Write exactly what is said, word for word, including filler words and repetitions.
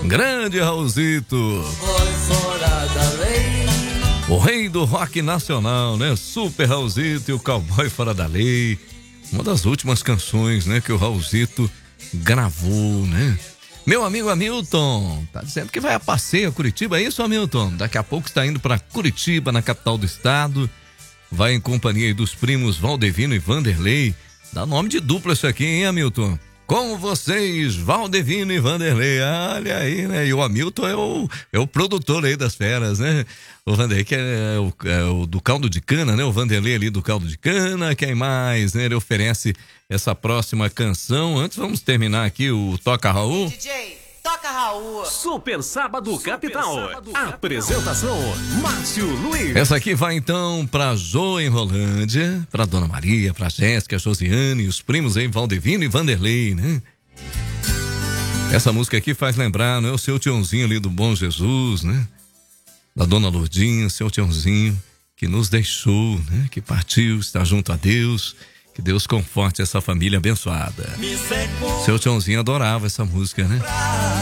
Grande Raulzito. O rei do rock nacional, né? Super Raulzito e o Cowboy Fora da Lei. Uma das últimas canções, né, que o Raulzito gravou, né? Meu amigo Hamilton, tá dizendo que vai a passeio a Curitiba, é isso, Hamilton? Daqui a pouco está indo para Curitiba, na capital do estado. Vai em companhia aí dos primos Valdevino e Vanderlei. Dá nome de dupla isso aqui, hein, Hamilton? Com vocês, Valdevino e Vanderlei. Olha aí, né? E o Hamilton é o, é o produtor aí das feras, né? O Vanderlei que é o, é o do caldo de cana, né? O Vanderlei ali do caldo de cana. Quem mais, né? Ele oferece essa próxima canção. Antes, vamos terminar aqui o Toca Raul. D J, toca Raul. Super Sábado Super Capital. Sábado Apresentação, Márcio Luiz. Essa aqui vai então pra Jo em Rolândia, pra Dona Maria, pra Jéssica, Josiane, os primos aí, Valdevino e Vanderlei, né? Essa música aqui faz lembrar, né? O seu Tiãozinho ali do Bom Jesus, né? Da Dona Lourdinha, seu Tiãozinho, que nos deixou, né? Que partiu, está junto a Deus. Que Deus conforte essa família abençoada. Seu Tiãozinho adorava essa música, né?